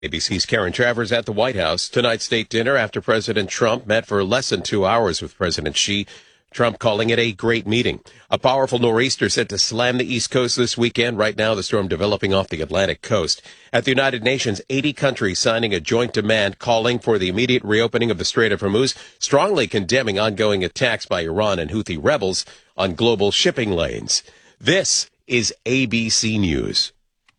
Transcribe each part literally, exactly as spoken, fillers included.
A B C's Karen Travers at the White House. Tonight's state dinner after President Trump met for less than two hours with President Xi. Trump calling it a great meeting. A powerful nor'easter set to slam the East Coast this weekend. Right now, the storm developing off the Atlantic coast. At the United Nations, eighty countries signing a joint demand calling for the immediate reopening of the Strait of Hormuz, strongly condemning ongoing attacks by Iran and Houthi rebels on global shipping lanes. This is A B C News.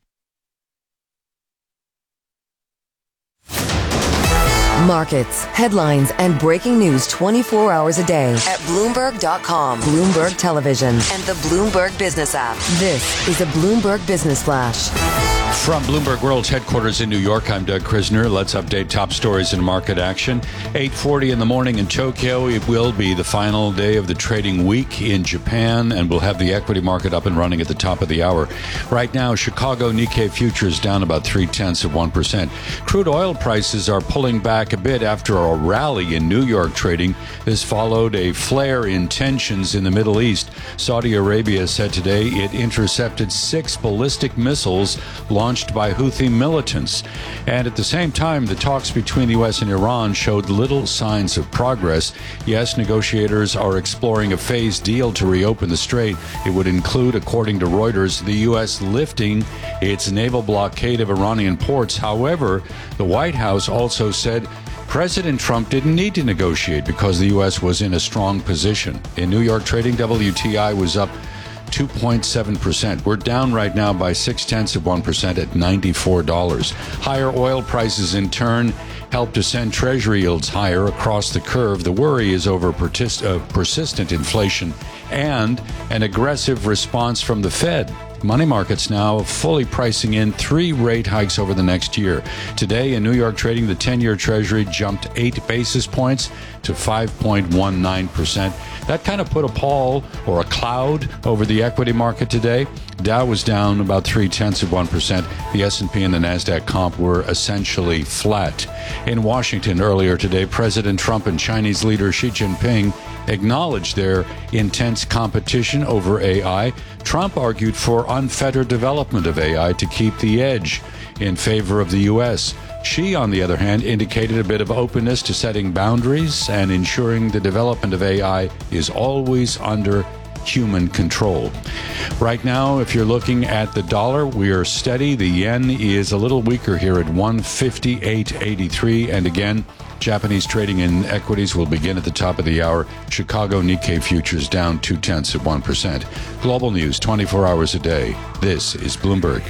Markets, headlines, and breaking news twenty-four hours a day at Bloomberg dot com, Bloomberg Television, and the Bloomberg Business app. This is a Bloomberg Business Flash. From Bloomberg World's headquarters in New York, I'm Doug Krisner. Let's update top stories in market action. eight forty in the morning in Tokyo. It will be the final day of the trading week in Japan, and we'll have the equity market up and running at the top of the hour. Right now, Chicago Nikkei futures down about three-tenths of one percent. Crude oil prices are pulling back a bit after a rally in New York trading. This followed a flare in tensions in the Middle East. Saudi Arabia said today it intercepted six ballistic missiles launched by Houthi militants. And at the same time, the talks between the U S and Iran showed little signs of progress. Yes, negotiators are exploring a phased deal to reopen the strait. It would include, according to Reuters, the U S lifting its naval blockade of Iranian ports. However, the White House also said President Trump didn't need to negotiate because the U S was in a strong position. In New York trading, W T I was up two point seven percent. We're down right now by six-tenths of one percent at ninety-four dollars. Higher oil prices, in turn, help to send Treasury yields higher across the curve. The worry is over persist- uh, persistent inflation and an aggressive response from the Fed. Money markets now fully pricing in three rate hikes over the next year. Today in New York trading, the ten-year Treasury jumped eight basis points to five point one nine percent. That kind of put a pall or a cloud over the equity market today. Dow was down about three-tenths of one percent. The S and P and the NASDAQ comp were essentially flat. In Washington earlier today, President Trump and Chinese leader Xi Jinping acknowledged their intense competition over A I. Trump argued for unfettered development of A I to keep the edge in favor of the U S. Xi, on the other hand, indicated a bit of openness to setting boundaries and ensuring the development of A I is always under human control. Right now, if you're looking at the dollar, we are steady. The yen is a little weaker here at one fifty-eight eighty-three. And again, Japanese trading in equities will begin at the top of the hour. Chicago Nikkei futures down two-tenths of one percent. Global news twenty-four hours a day. This is Bloomberg.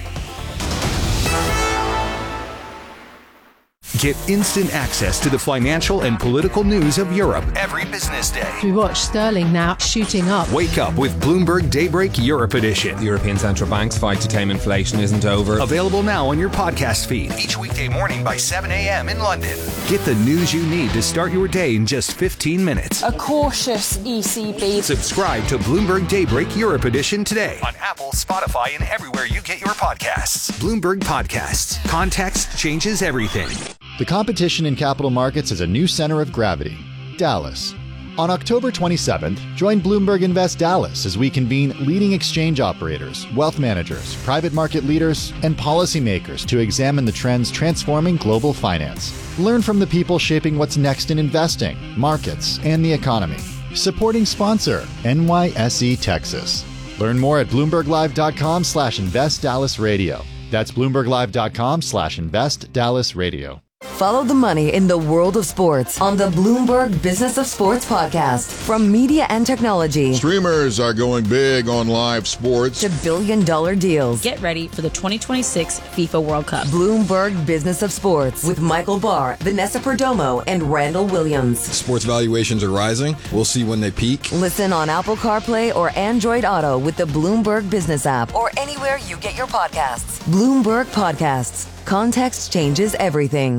Get instant access to the financial and political news of Europe every business day. We watch sterling now shooting up. Wake up with Bloomberg Daybreak Europe Edition. The European Central Bank's fight to tame inflation isn't over. Available now on your podcast feed each weekday morning by seven a.m. in London. Get the news you need to start your day in just fifteen minutes. A cautious E C B. Subscribe to Bloomberg Daybreak Europe Edition today on Apple, Spotify, and everywhere you get your podcasts. Bloomberg Podcasts. Context changes everything. The competition in capital markets is a new center of gravity, Dallas. On October twenty-seventh, join Bloomberg Invest Dallas as we convene leading exchange operators, wealth managers, private market leaders, and policymakers to examine the trends transforming global finance. Learn from the people shaping what's next in investing, markets, and the economy. Supporting sponsor, N Y S E Texas. Learn more at bloomberglive.com slash invest Dallas radio. That's bloomberglive.com slash invest Dallas radio. Follow the money in the world of sports on the Bloomberg Business of Sports podcast. From media and technology Streamers are going big on live sports to billion-dollar deals. Get ready for the twenty twenty-six FIFA World Cup. Bloomberg Business of Sports with Michael Barr, Vanessa Perdomo, and Randall Williams. Sports valuations are rising. We'll see when they peak. Listen on Apple CarPlay or Android Auto with the Bloomberg Business app or anywhere you get your podcasts. Bloomberg Podcasts. Context changes everything.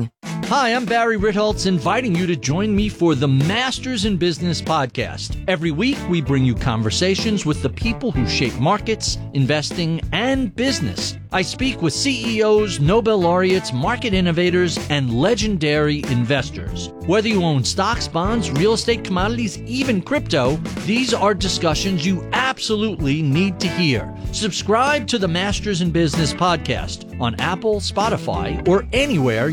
Hi, I'm Barry Ritholtz, inviting you to join me for the Masters in Business podcast. Every week, we bring you conversations with the people who shape markets, investing, and business. I speak with C E Os, Nobel laureates, market innovators, and legendary investors. Whether you own stocks, bonds, real estate, commodities, even crypto, these are discussions you absolutely need to hear. Subscribe to the Masters in Business podcast on Apple, Spotify, or anywhere